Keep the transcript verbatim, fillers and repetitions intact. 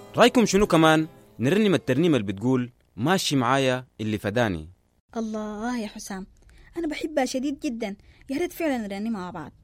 رايكم شنو كمان نرنم الترنيمة اللي بتقول ماشي معايا اللي فداني؟ الله يا حسام، أنا بحبها شديد جدا، يا ريت فعلا نرنمها مع بعض.